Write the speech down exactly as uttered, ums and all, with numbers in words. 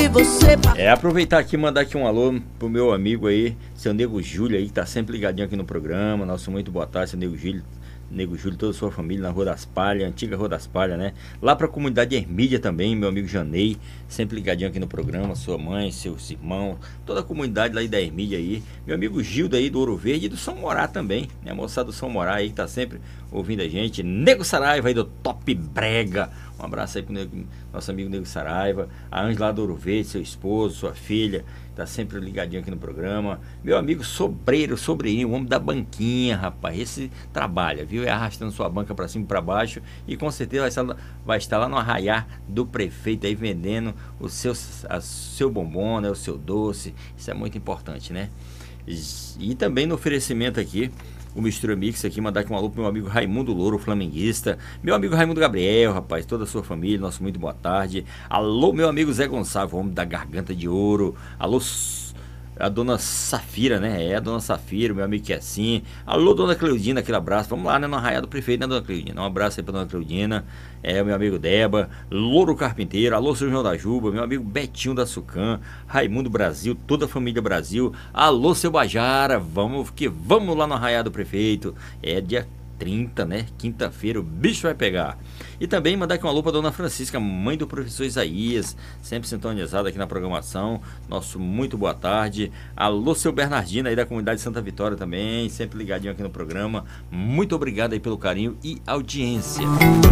de você. É, aproveitar aqui e mandar aqui um alô pro meu amigo aí, seu Nego Júlio aí, que tá sempre ligadinho aqui no programa. Nosso muito boa tarde, seu Nego Júlio. Nego Júlio, toda a sua família na Rua das Palhas, antiga Rua das Palhas, né? Lá pra comunidade Ermídia também, meu amigo Janei, sempre ligadinho aqui no programa, sua mãe, seus irmãos, toda a comunidade lá da Ermídia aí. Meu amigo Gildo aí do Ouro Verde e do São Morá também, né? A moçada do São Morá aí que tá sempre ouvindo a gente. Nego Saraiva aí do Top Brega. Um abraço aí pro Nego, nosso amigo Nego Saraiva. A Ângela do Ouro Verde, seu esposo, sua filha, tá sempre ligadinho aqui no programa. Meu amigo Sobreiro, Sobreirinho, o homem da banquinha, rapaz. Esse trabalha, viu? É arrastando sua banca pra cima e pra baixo. E com certeza vai estar, vai estar lá no arraiar do prefeito aí vendendo o seu, a, seu bombom, né? O seu doce. Isso é muito importante, né? E, e também no oferecimento aqui, o Mistura Mix aqui, mandar aqui um alô pro meu amigo Raimundo Louro, flamenguista. Meu amigo Raimundo Gabriel, rapaz, toda a sua família, nosso muito boa tarde. Alô, meu amigo Zé Gonçalves, homem da garganta de ouro. Alô, a dona Safira, né? É, a dona Safira, meu amigo que é assim. Alô, dona Cleudina, aquele abraço. Vamos lá, né? No arraial do prefeito, né, dona Cleudina? Um abraço aí pra dona Cleudina. É, meu amigo Deba, Louro Carpinteiro. Alô, seu João da Juba, meu amigo Betinho da Sucam, Raimundo Brasil, toda a família Brasil. Alô, seu Bajara, vamos que vamos lá no arraial do prefeito. É dia trinta, né? Quinta-feira, o bicho vai pegar. E também mandar aqui uma alô pra dona Francisca, mãe do professor Isaías, sempre sintonizada aqui na programação. Nosso muito boa tarde. Alô, seu Bernardino aí da comunidade Santa Vitória também, sempre ligadinho aqui no programa. Muito obrigado aí pelo carinho e audiência.